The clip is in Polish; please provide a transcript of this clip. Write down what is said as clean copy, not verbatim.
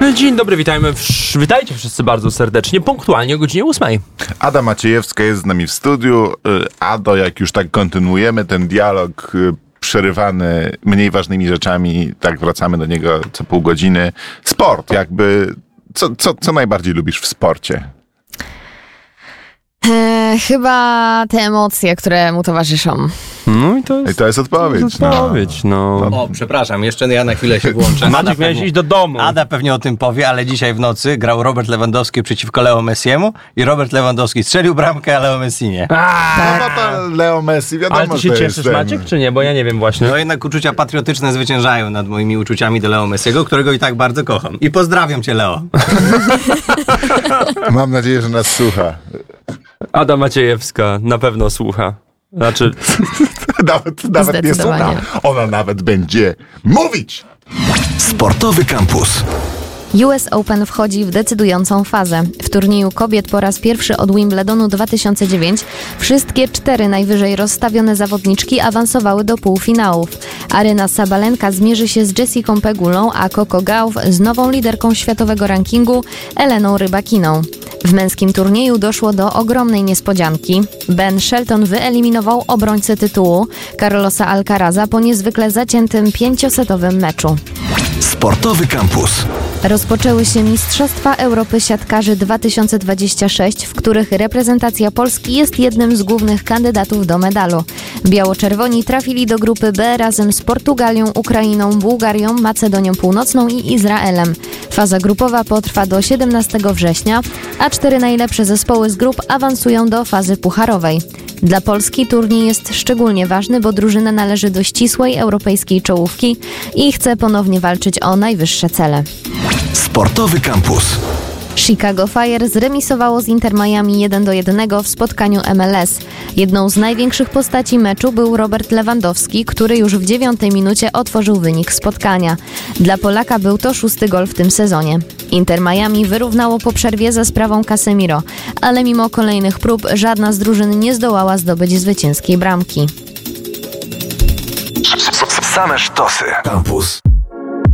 Dzień dobry, witajcie wszyscy bardzo serdecznie, punktualnie o godzinie 8. Ada Maciejewska jest z nami w studiu. Ado, jak już tak kontynuujemy ten dialog przerywany mniej ważnymi rzeczami, tak wracamy do niego co pół godziny. Sport, jakby, co najbardziej lubisz w sporcie? Chyba te emocje, które mu towarzyszą. No i to jest odpowiedź. O, przepraszam, jeszcze ja na chwilę się włączę. Maciek, miałeś iść do domu. Ada pewnie o tym powie, ale dzisiaj w nocy grał Robert Lewandowski przeciwko Leo Messiemu i Robert Lewandowski strzelił bramkę, a Leo Messi nie. No to Leo Messi, wiadomo, ale ty się cieszysz, Maciek, czy nie? Bo ja nie wiem właśnie. No jednak uczucia patriotyczne zwyciężają nad moimi uczuciami do Leo Messiego, którego i tak bardzo kocham. I pozdrawiam cię, Leo. Mam nadzieję, że nas słucha. Ada Maciejewska na pewno słucha. Znaczy... nawet nie słucha. Ona nawet będzie mówić. Sportowy Campus. US Open wchodzi w decydującą fazę. W turnieju kobiet po raz pierwszy od Wimbledonu 2009 wszystkie 4 najwyżej rozstawione zawodniczki awansowały do półfinałów. Aryna Sabalenka zmierzy się z Jessiką Pegulą, a Coco Gauff z nową liderką światowego rankingu Eleną Rybakiną. W męskim turnieju doszło do ogromnej niespodzianki. Ben Shelton wyeliminował obrońcę tytułu Carlosa Alcaraza po niezwykle zaciętym 5-setowym meczu. Sportowy Campus. Rozpoczęły się Mistrzostwa Europy Siatkarzy 2026, w których reprezentacja Polski jest jednym z głównych kandydatów do medalu. Biało-czerwoni trafili do grupy B razem z Portugalią, Ukrainą, Bułgarią, Macedonią Północną i Izraelem. Faza grupowa potrwa do 17 września, a 4 najlepsze zespoły z grup awansują do fazy pucharowej. Dla Polski turniej jest szczególnie ważny, bo drużyna należy do ścisłej europejskiej czołówki i chce ponownie walczyć o najwyższe cele. Sportowy Campus. Chicago Fire zremisowało z Inter Miami 1-1 w spotkaniu MLS. Jedną z największych postaci meczu był Robert Lewandowski, który już w 9 minucie otworzył wynik spotkania. Dla Polaka był to 6. gol w tym sezonie. Inter Miami wyrównało po przerwie za sprawą Casemiro, ale mimo kolejnych prób żadna z drużyn nie zdołała zdobyć zwycięskiej bramki. Same sztosy. Campus.